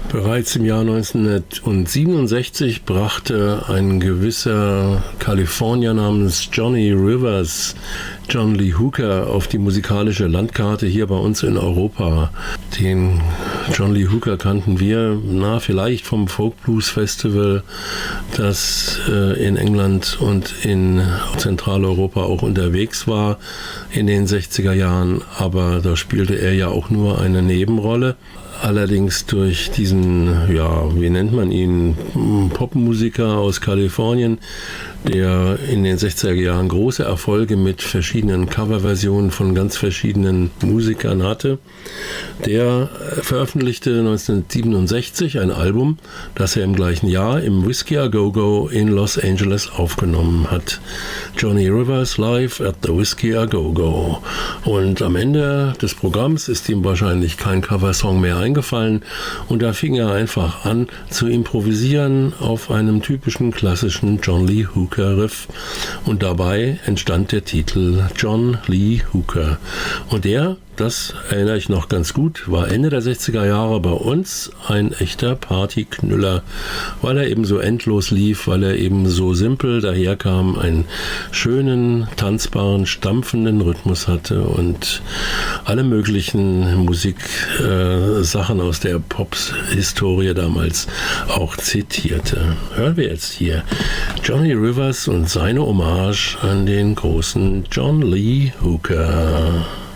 Bereits im Jahr 1967 brachte ein gewisser Kalifornier namens Johnny Rivers John Lee Hooker auf die musikalische Landkarte hier bei uns in Europa. Den John Lee Hooker kannten wir, vielleicht vom Folk Blues Festival, das in England und in Zentraleuropa auch unterwegs war in den 60er Jahren, aber da spielte er ja auch nur eine Nebenrolle. Allerdings durch diesen, wie nennt man ihn, Popmusiker aus Kalifornien, der in den 60er Jahren große Erfolge mit verschiedenen Coverversionen von ganz verschiedenen Musikern hatte. Der veröffentlichte 1967 ein Album, das er im gleichen Jahr im Whiskey A Go Go in Los Angeles aufgenommen hat. Johnny Rivers Live at the Whiskey A Go Go. Und am Ende des Programms ist ihm wahrscheinlich kein Coversong mehr eingefallen und da fing er einfach an zu improvisieren auf einem typischen klassischen John Lee Hooker Riff und dabei entstand der Titel John Lee Hooker. Und das erinnere ich noch ganz gut, war Ende der 60er Jahre bei uns ein echter Partyknüller, weil er eben so endlos lief, weil er eben so simpel daherkam, einen schönen, tanzbaren, stampfenden Rhythmus hatte und alle möglichen Musiksachen aus der Pops-Historie damals auch zitierte. Hören wir jetzt hier Johnny Rivers und seine Hommage an den großen John Lee Hooker.